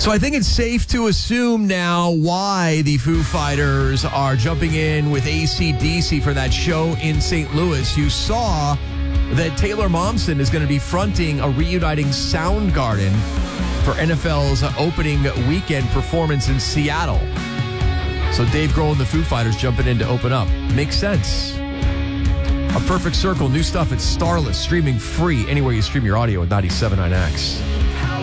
So I think it's safe to assume now why the Foo Fighters are jumping in with AC/DC for that show in St. Louis. You saw that Taylor Momsen is going to be fronting a reuniting Soundgarden for NFL's opening weekend performance in Seattle. So Dave Grohl and the Foo Fighters jumping in to open up. Makes sense. A Perfect Circle, new stuff at Starless, streaming free anywhere you stream your audio at 97.9X.